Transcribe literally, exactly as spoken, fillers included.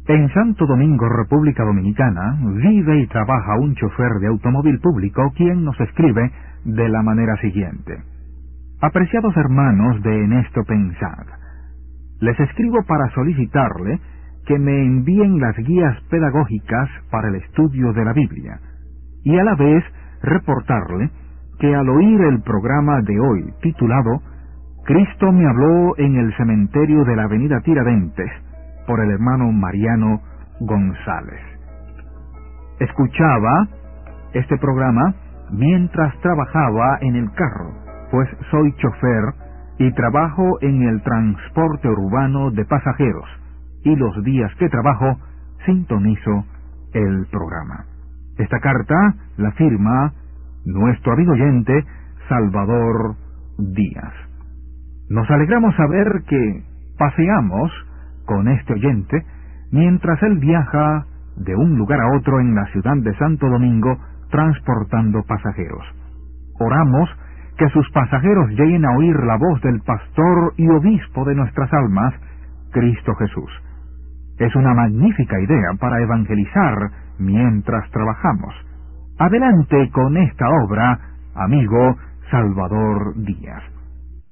En Santo Domingo, República Dominicana, vive y trabaja un chofer de automóvil público quien nos escribe de la manera siguiente. Apreciados hermanos de En esto pensad, les escribo para solicitarle que me envíen las guías pedagógicas para el estudio de la Biblia, y a la vez reportarle que al oír el programa de hoy titulado Cristo me habló en el cementerio de la avenida Tiradentes, por el hermano Mariano González. Escuchaba este programa mientras trabajaba en el carro, pues soy chofer y trabajo en el transporte urbano de pasajeros, y los días que trabajo sintonizo el programa. Esta carta la firma nuestro amigo oyente Salvador Díaz. Nos alegramos saber que paseamos con este oyente mientras él viaja de un lugar a otro en la ciudad de Santo Domingo transportando pasajeros. Oramos que sus pasajeros lleguen a oír la voz del pastor y obispo de nuestras almas, Cristo Jesús. Es una magnífica idea para evangelizar mientras trabajamos. Adelante con esta obra, amigo Salvador Díaz.